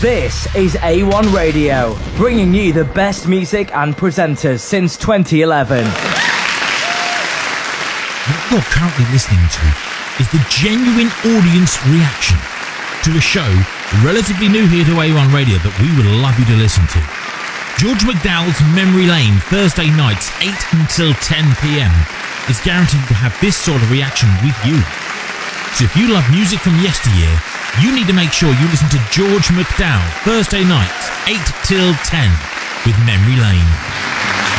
This is A1 Radio, bringing you the best music and presenters since 2011. What you're currently listening to is the genuine audience reaction to a show relatively new here to A1 Radio that we would love you to listen to. George McDowell's Memory Lane, Thursday nights 8 until 10 p.m, is guaranteed to have this sort of reaction with you. So if you love music from yesteryear, you need to make sure you listen to George McDowell, Thursday nights 8 till 10 with Memory Lane.